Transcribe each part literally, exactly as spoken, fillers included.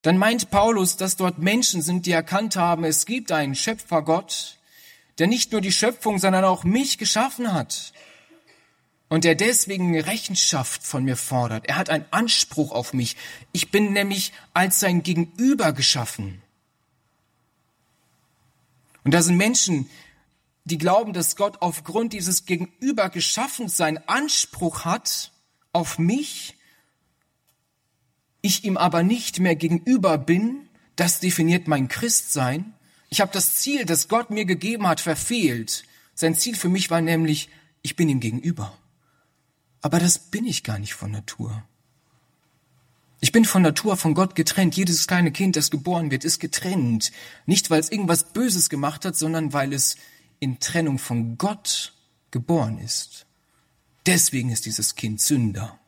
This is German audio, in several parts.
dann meint Paulus, dass dort Menschen sind, die erkannt haben, es gibt einen Schöpfergott, der nicht nur die Schöpfung, sondern auch mich geschaffen hat und der deswegen Rechenschaft von mir fordert. Er hat einen Anspruch auf mich. Ich bin nämlich als sein Gegenüber geschaffen. Und da sind Menschen, die glauben, dass Gott aufgrund dieses Gegenüber geschaffen seinen Anspruch hat auf mich, ich ihm aber nicht mehr gegenüber bin. Das definiert mein Christsein. Ich habe das Ziel, das Gott mir gegeben hat, verfehlt. Sein Ziel für mich war nämlich, ich bin ihm gegenüber. Aber das bin ich gar nicht von Natur. Ich bin von Natur von Gott getrennt. Jedes kleine Kind, das geboren wird, ist getrennt. Nicht, weil es irgendwas Böses gemacht hat, sondern weil es in Trennung von Gott geboren ist. Deswegen ist dieses Kind Sünder.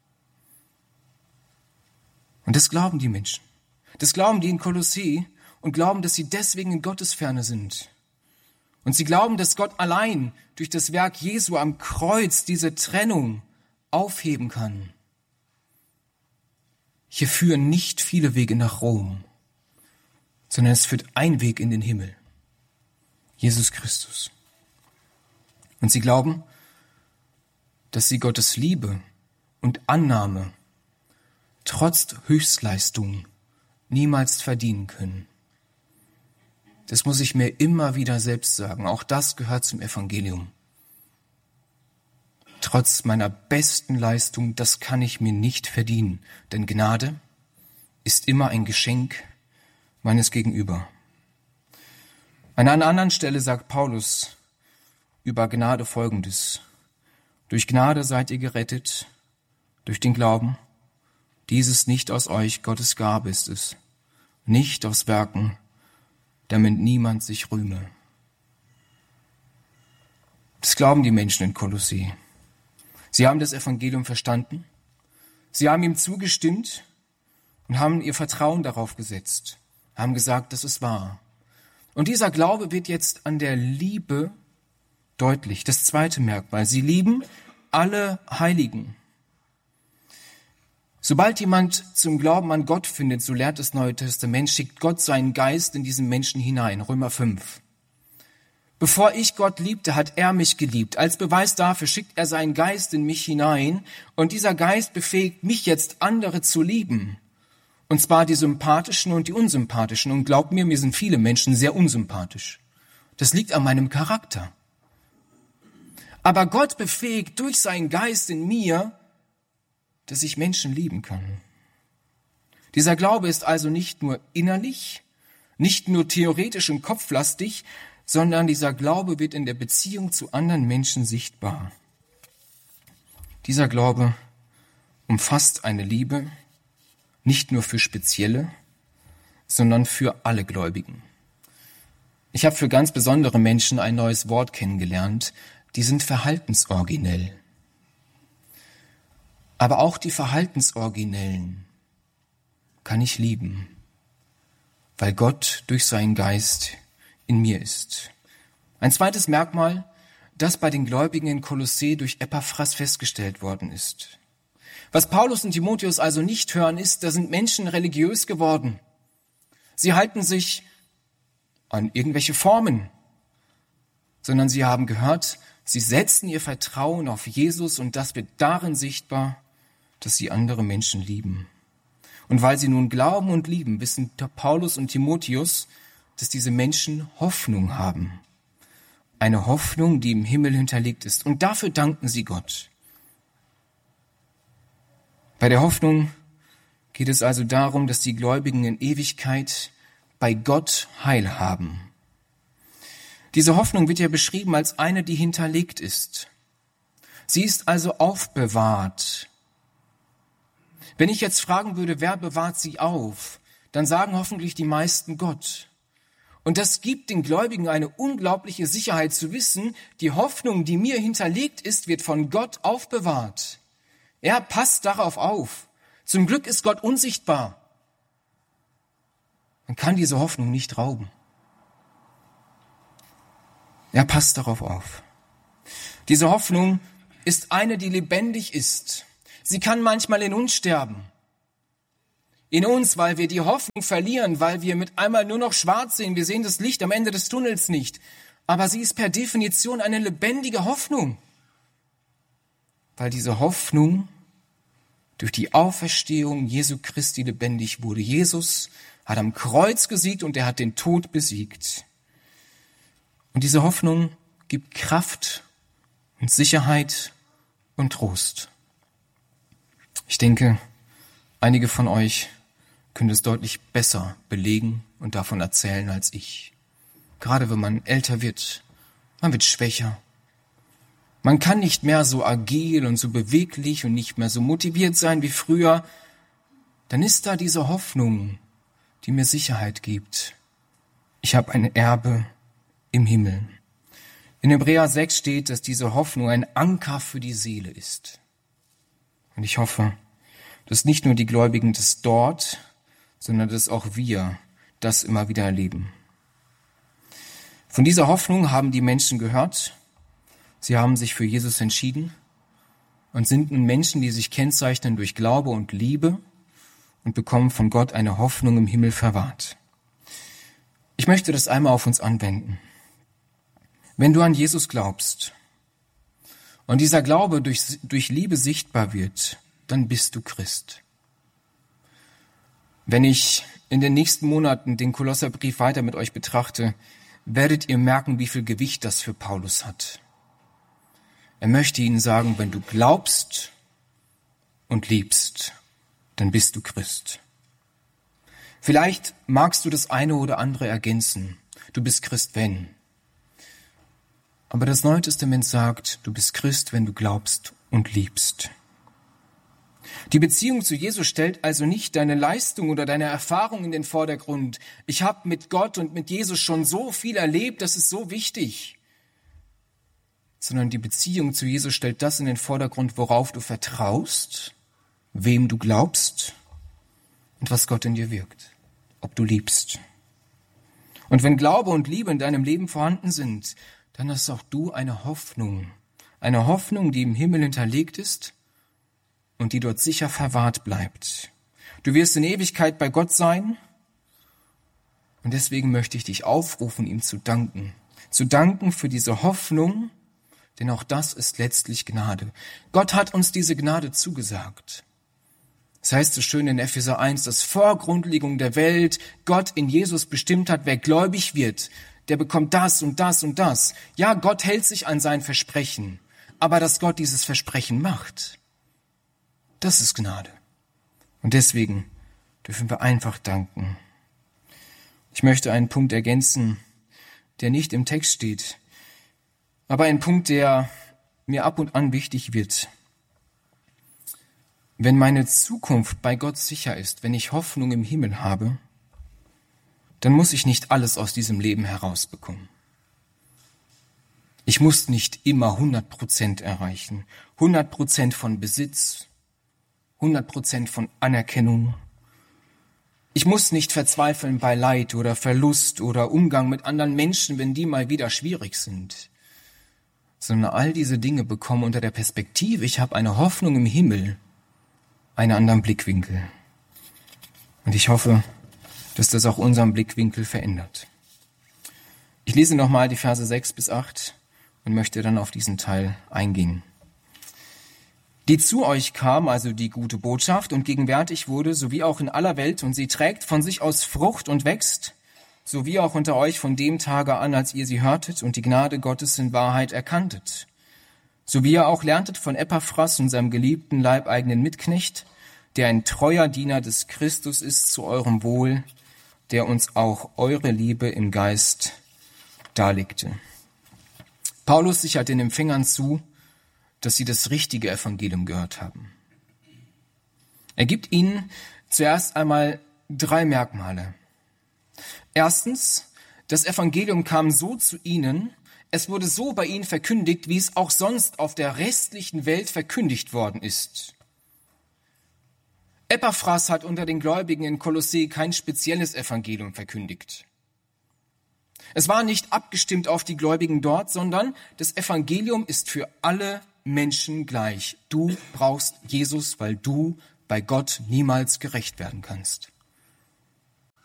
Und das glauben die Menschen. Das glauben die in Kolossee und glauben, dass sie deswegen in Gottes Ferne sind. Und sie glauben, dass Gott allein durch das Werk Jesu am Kreuz diese Trennung aufheben kann. Hier führen nicht viele Wege nach Rom, sondern es führt ein Weg in den Himmel. Jesus Christus. Und sie glauben, dass sie Gottes Liebe und Annahme trotz Höchstleistung niemals verdienen können. Das muss ich mir immer wieder selbst sagen. Auch das gehört zum Evangelium. Trotz meiner besten Leistung, das kann ich mir nicht verdienen. Denn Gnade ist immer ein Geschenk meines Gegenüber. An einer anderen Stelle sagt Paulus über Gnade Folgendes. Durch Gnade seid ihr gerettet, durch den Glauben. Dieses nicht aus euch, Gottes Gabe ist es. Nicht aus Werken, damit niemand sich rühme. Das glauben die Menschen in Kolossee. Sie haben das Evangelium verstanden, sie haben ihm zugestimmt und haben ihr Vertrauen darauf gesetzt, haben gesagt, das ist wahr. Und dieser Glaube wird jetzt an der Liebe deutlich. Das zweite Merkmal, sie lieben alle Heiligen. Sobald jemand zum Glauben an Gott findet, so lehrt das Neue Testament, schickt Gott seinen Geist in diesen Menschen hinein. Römer fünf. Bevor ich Gott liebte, hat er mich geliebt. Als Beweis dafür schickt er seinen Geist in mich hinein. Und dieser Geist befähigt mich jetzt, andere zu lieben. Und zwar die sympathischen und die unsympathischen. Und glaubt mir, mir sind viele Menschen sehr unsympathisch. Das liegt an meinem Charakter. Aber Gott befähigt durch seinen Geist in mir, dass ich Menschen lieben kann. Dieser Glaube ist also nicht nur innerlich, nicht nur theoretisch und kopflastig, sondern dieser Glaube wird in der Beziehung zu anderen Menschen sichtbar. Dieser Glaube umfasst eine Liebe, nicht nur für Spezielle, sondern für alle Gläubigen. Ich habe für ganz besondere Menschen ein neues Wort kennengelernt, die sind verhaltensoriginell. Aber auch die Verhaltensoriginellen kann ich lieben, weil Gott durch seinen Geist in mir ist. Ein zweites Merkmal, das bei den Gläubigen in Kolossee durch Epaphras festgestellt worden ist. Was Paulus und Timotheus also nicht hören, ist, da sind Menschen religiös geworden. Sie halten sich an irgendwelche Formen, sondern sie haben gehört, sie setzen ihr Vertrauen auf Jesus und das wird darin sichtbar, dass sie andere Menschen lieben. Und weil sie nun glauben und lieben, wissen Paulus und Timotheus, dass diese Menschen Hoffnung haben. Eine Hoffnung, die im Himmel hinterlegt ist. Und dafür danken sie Gott. Bei der Hoffnung geht es also darum, dass die Gläubigen in Ewigkeit bei Gott Heil haben. Diese Hoffnung wird ja beschrieben als eine, die hinterlegt ist. Sie ist also aufbewahrt. Wenn ich jetzt fragen würde, wer bewahrt sie auf, dann sagen hoffentlich die meisten Gott. Und das gibt den Gläubigen eine unglaubliche Sicherheit zu wissen, die Hoffnung, die mir hinterlegt ist, wird von Gott aufbewahrt. Er passt darauf auf. Zum Glück ist Gott unsichtbar. Man kann diese Hoffnung nicht rauben. Er passt darauf auf. Diese Hoffnung ist eine, die lebendig ist. Sie kann manchmal in uns sterben. In uns, weil wir die Hoffnung verlieren, weil wir mit einmal nur noch schwarz sehen. Wir sehen das Licht am Ende des Tunnels nicht. Aber sie ist per Definition eine lebendige Hoffnung. Weil diese Hoffnung durch die Auferstehung Jesu Christi lebendig wurde. Jesus hat am Kreuz gesiegt und er hat den Tod besiegt. Und diese Hoffnung gibt Kraft und Sicherheit und Trost. Ich denke, einige von euch können es deutlich besser belegen und davon erzählen als ich. Gerade wenn man älter wird, man wird schwächer. Man kann nicht mehr so agil und so beweglich und nicht mehr so motiviert sein wie früher. Dann ist da diese Hoffnung, die mir Sicherheit gibt. Ich habe ein Erbe im Himmel. In Hebräer sechs steht, dass diese Hoffnung ein Anker für die Seele ist. Und ich hoffe, dass nicht nur die Gläubigen das dort, sondern dass auch wir das immer wieder erleben. Von dieser Hoffnung haben die Menschen gehört. Sie haben sich für Jesus entschieden und sind nun Menschen, die sich kennzeichnen durch Glaube und Liebe und bekommen von Gott eine Hoffnung im Himmel verwahrt. Ich möchte das einmal auf uns anwenden. Wenn du an Jesus glaubst und dieser Glaube durch, durch Liebe sichtbar wird, dann bist du Christ. Wenn ich in den nächsten Monaten den Kolosserbrief weiter mit euch betrachte, werdet ihr merken, wie viel Gewicht das für Paulus hat. Er möchte ihnen sagen, wenn du glaubst und liebst, dann bist du Christ. Vielleicht magst du das eine oder andere ergänzen. Du bist Christ, wenn. Aber das Neue Testament sagt, du bist Christ, wenn du glaubst und liebst. Die Beziehung zu Jesus stellt also nicht deine Leistung oder deine Erfahrung in den Vordergrund. Ich habe mit Gott und mit Jesus schon so viel erlebt, das ist so wichtig. Sondern die Beziehung zu Jesus stellt das in den Vordergrund, worauf du vertraust, wem du glaubst und was Gott in dir wirkt, ob du liebst. Und wenn Glaube und Liebe in deinem Leben vorhanden sind, dann hast auch du eine Hoffnung, eine Hoffnung, die im Himmel hinterlegt ist und die dort sicher verwahrt bleibt. Du wirst in Ewigkeit bei Gott sein und deswegen möchte ich dich aufrufen, ihm zu danken. Zu danken für diese Hoffnung, denn auch das ist letztlich Gnade. Gott hat uns diese Gnade zugesagt. Das heißt so schön in Epheser eins, dass vor Grundlegung der Welt Gott in Jesus bestimmt hat, wer gläubig wird, der bekommt das und das und das. Ja, Gott hält sich an sein Versprechen, aber dass Gott dieses Versprechen macht, das ist Gnade. Und deswegen dürfen wir einfach danken. Ich möchte einen Punkt ergänzen, der nicht im Text steht, aber ein Punkt, der mir ab und an wichtig wird. Wenn meine Zukunft bei Gott sicher ist, wenn ich Hoffnung im Himmel habe, dann muss ich nicht alles aus diesem Leben herausbekommen. Ich muss nicht immer hundert Prozent erreichen, hundert Prozent von Besitz, hundert Prozent von Anerkennung. Ich muss nicht verzweifeln bei Leid oder Verlust oder Umgang mit anderen Menschen, wenn die mal wieder schwierig sind. Sondern all diese Dinge bekommen unter der Perspektive, ich habe eine Hoffnung im Himmel, einen anderen Blickwinkel. Und ich hoffe, dass das auch unseren Blickwinkel verändert. Ich lese nochmal die Verse sechs bis acht und möchte dann auf diesen Teil eingehen. Die zu euch kam, also die gute Botschaft, und gegenwärtig wurde, sowie auch in aller Welt, und sie trägt von sich aus Frucht und wächst, sowie auch unter euch von dem Tage an, als ihr sie hörtet und die Gnade Gottes in Wahrheit erkanntet. So wie ihr auch lerntet von Epaphras, unserem geliebten leibeigenen Mitknecht, der ein treuer Diener des Christus ist zu eurem Wohl, der uns auch eure Liebe im Geist darlegte. Paulus sichert den Empfängern zu, dass sie das richtige Evangelium gehört haben. Er gibt ihnen zuerst einmal drei Merkmale. Erstens, das Evangelium kam so zu ihnen, es wurde so bei ihnen verkündigt, wie es auch sonst auf der restlichen Welt verkündigt worden ist. Epaphras hat unter den Gläubigen in Kolossee kein spezielles Evangelium verkündigt. Es war nicht abgestimmt auf die Gläubigen dort, sondern das Evangelium ist für alle Menschen gleich. Du brauchst Jesus, weil du bei Gott niemals gerecht werden kannst.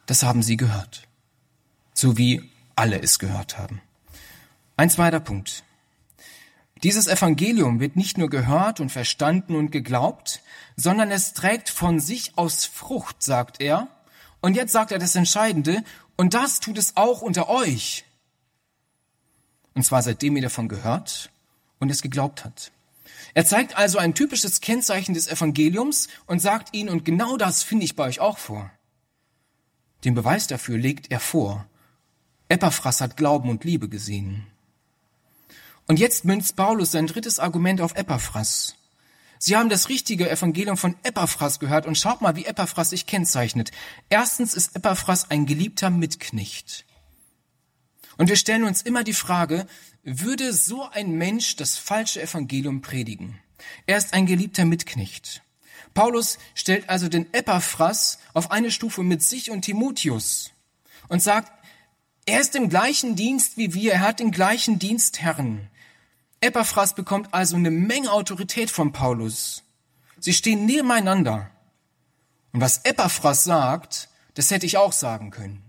Das haben sie gehört. So wie alle es gehört haben. Ein zweiter Punkt. Dieses Evangelium wird nicht nur gehört und verstanden und geglaubt, sondern es trägt von sich aus Frucht, sagt er. Und jetzt sagt er das Entscheidende, und das tut es auch unter euch. Und zwar seitdem ihr davon gehört und es geglaubt hat. Er zeigt also ein typisches Kennzeichen des Evangeliums und sagt ihnen, und genau das finde ich bei euch auch vor. Den Beweis dafür legt er vor. Epaphras hat Glauben und Liebe gesehen. Und jetzt münzt Paulus sein drittes Argument auf Epaphras. Sie haben das richtige Evangelium von Epaphras gehört und schaut mal, wie Epaphras sich kennzeichnet. Erstens ist Epaphras ein geliebter Mitknecht. Und wir stellen uns immer die Frage, würde so ein Mensch das falsche Evangelium predigen? Er ist ein geliebter Mitknecht. Paulus stellt also den Epaphras auf eine Stufe mit sich und Timotheus und sagt, er ist im gleichen Dienst wie wir, er hat den gleichen Dienstherrn. Epaphras bekommt also eine Menge Autorität von Paulus. Sie stehen nebeneinander. Und was Epaphras sagt, das hätte ich auch sagen können.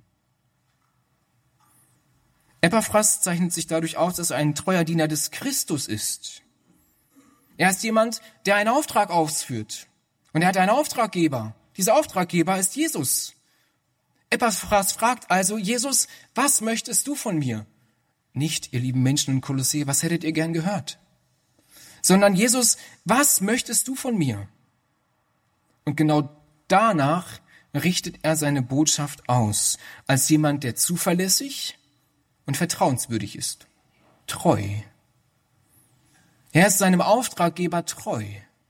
Epaphras zeichnet sich dadurch aus, dass er ein treuer Diener des Christus ist. Er ist jemand, der einen Auftrag ausführt. Und er hat einen Auftraggeber. Dieser Auftraggeber ist Jesus. Epaphras fragt also, Jesus, was möchtest du von mir? Nicht, ihr lieben Menschen in Kolossee, was hättet ihr gern gehört? Sondern Jesus, was möchtest du von mir? Und genau danach richtet er seine Botschaft aus, als jemand, der zuverlässig und vertrauenswürdig ist. Treu. Er ist seinem Auftraggeber treu.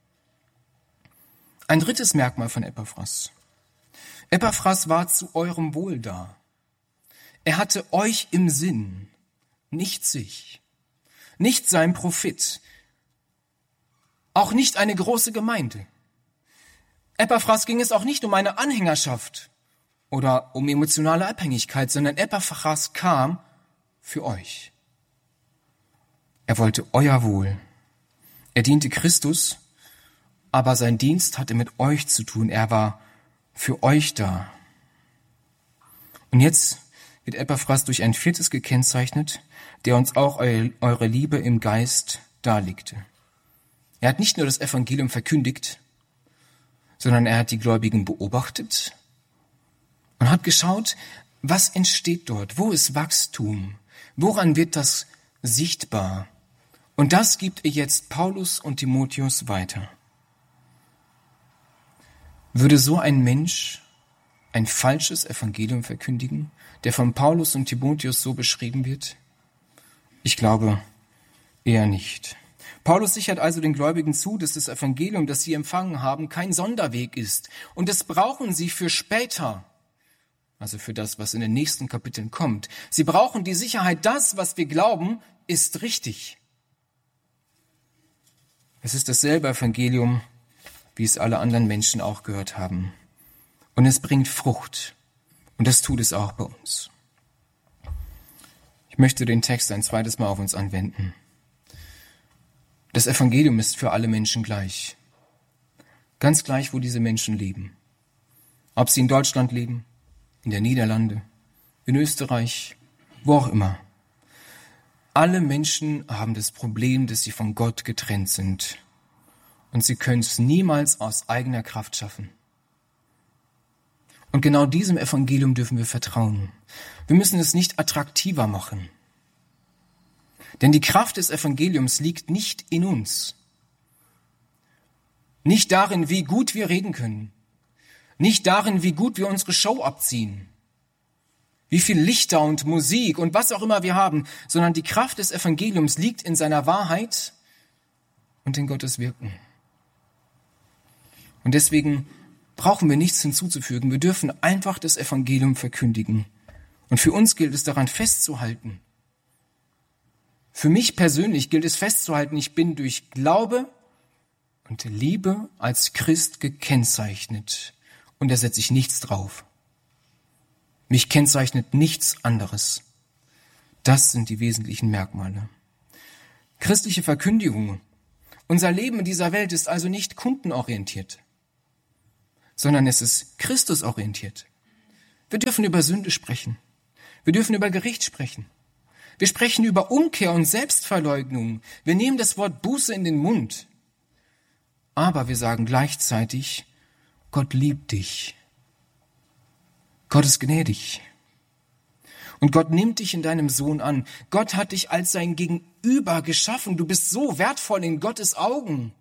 Ein drittes Merkmal von Epaphras. Epaphras war zu eurem Wohl da. Er hatte euch im Sinn, nicht sich, nicht sein Profit, auch nicht eine große Gemeinde. Epaphras ging es auch nicht um eine Anhängerschaft oder um emotionale Abhängigkeit, sondern Epaphras kam für euch. Er wollte euer Wohl. Er diente Christus, aber sein Dienst hatte mit euch zu tun. Er war für euch da. Und jetzt wird Epaphras durch ein viertes gekennzeichnet, der uns auch eure Liebe im Geist darlegte. Er hat nicht nur das Evangelium verkündigt, sondern er hat die Gläubigen beobachtet und hat geschaut, was entsteht dort, wo ist Wachstum, woran wird das sichtbar. Und das gibt er jetzt Paulus und Timotheus weiter. Würde so ein Mensch ein falsches Evangelium verkündigen, der von Paulus und Timotheus so beschrieben wird? Ich glaube eher nicht. Paulus sichert also den Gläubigen zu, dass das Evangelium, das sie empfangen haben, kein Sonderweg ist. Und das brauchen sie für später, also für das, was in den nächsten Kapiteln kommt. Sie brauchen die Sicherheit, das, was wir glauben, ist richtig. Es ist dasselbe Evangelium, wie es alle anderen Menschen auch gehört haben. Und es bringt Frucht. Und das tut es auch bei uns. Ich möchte den Text ein zweites Mal auf uns anwenden. Das Evangelium ist für alle Menschen gleich. Ganz gleich, wo diese Menschen leben. Ob sie in Deutschland leben, in der Niederlande, in Österreich, wo auch immer. Alle Menschen haben das Problem, dass sie von Gott getrennt sind. Und sie können es niemals aus eigener Kraft schaffen. Und genau diesem Evangelium dürfen wir vertrauen. Wir müssen es nicht attraktiver machen. Denn die Kraft des Evangeliums liegt nicht in uns. Nicht darin, wie gut wir reden können. Nicht darin, wie gut wir unsere Show abziehen. Wie viel Lichter und Musik und was auch immer wir haben. Sondern die Kraft des Evangeliums liegt in seiner Wahrheit und in Gottes Wirken. Und deswegen brauchen wir nichts hinzuzufügen. Wir dürfen einfach das Evangelium verkündigen. Und für uns gilt es daran festzuhalten. Für mich persönlich gilt es festzuhalten, ich bin durch Glaube und Liebe als Christ gekennzeichnet. Und da setze ich nichts drauf. Mich kennzeichnet nichts anderes. Das sind die wesentlichen Merkmale. Christliche Verkündigung. Unser Leben in dieser Welt ist also nicht kundenorientiert, sondern es ist Christusorientiert. Wir dürfen über Sünde sprechen. Wir dürfen über Gericht sprechen. Wir sprechen über Umkehr und Selbstverleugnung. Wir nehmen das Wort Buße in den Mund. Aber wir sagen gleichzeitig, Gott liebt dich. Gott ist gnädig. Und Gott nimmt dich in deinem Sohn an. Gott hat dich als sein Gegenüber geschaffen. Du bist so wertvoll in Gottes Augen.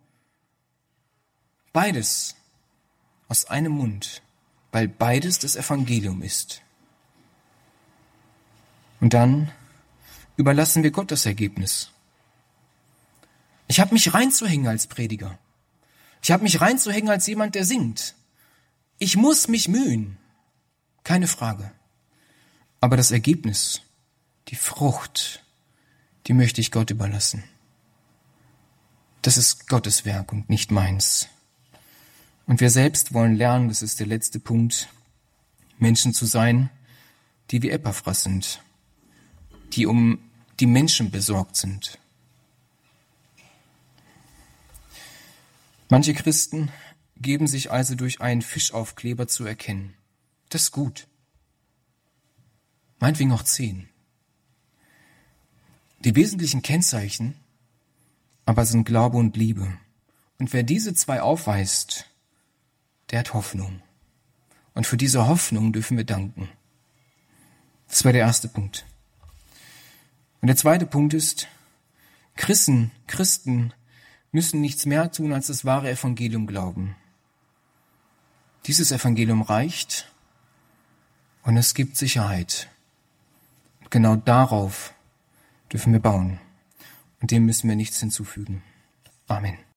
Beides aus einem Mund, weil beides das Evangelium ist. Und dann überlassen wir Gott das Ergebnis. Ich habe mich reinzuhängen als Prediger. Ich habe mich reinzuhängen als jemand, der singt. Ich muss mich mühen. Keine Frage. Aber das Ergebnis, die Frucht, die möchte ich Gott überlassen. Das ist Gottes Werk und nicht meins. Und wir selbst wollen lernen, das ist der letzte Punkt, Menschen zu sein, die wie Epaphras sind, die um die Menschen besorgt sind. Manche Christen geben sich also durch einen Fischaufkleber zu erkennen. Das ist gut. Meinetwegen auch zehn. Die wesentlichen Kennzeichen aber sind Glaube und Liebe. Und wer diese zwei aufweist, der hat Hoffnung. Und für diese Hoffnung dürfen wir danken. Das war der erste Punkt. Und der zweite Punkt ist, Christen, Christen müssen nichts mehr tun, als das wahre Evangelium glauben. Dieses Evangelium reicht und es gibt Sicherheit. Und genau darauf dürfen wir bauen. Und dem müssen wir nichts hinzufügen. Amen.